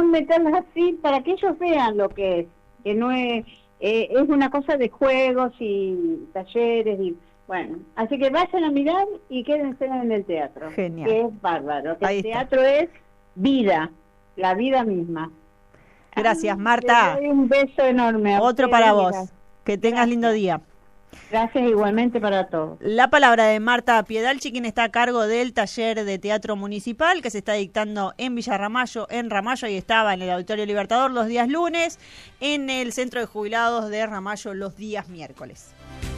meterlas así para que ellos vean lo que no es una cosa de juegos y talleres y bueno, así que vayan a mirar y quédense en el teatro. Genial. Que es bárbaro, que Ahí el está. teatro es vida, la vida misma. Gracias, Marta. Les doy un beso enorme. Otro para vos. Que tengas lindo día. Gracias igualmente para todos. La palabra de Marta Piedalchi, quien está a cargo del taller de teatro municipal que se está dictando en Villa Ramallo, en Ramallo, ahí estaba en el Auditorio Libertador los días lunes, en el Centro de Jubilados de Ramallo los días miércoles.